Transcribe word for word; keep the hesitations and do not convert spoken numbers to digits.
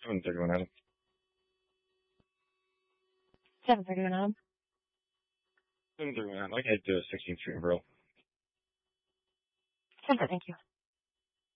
seven thirty-one, Adam. seven thirty-one, Adam. seven thirty-one, Adam. I'd like to do a sixteenth Street, bro. Simple, thank you.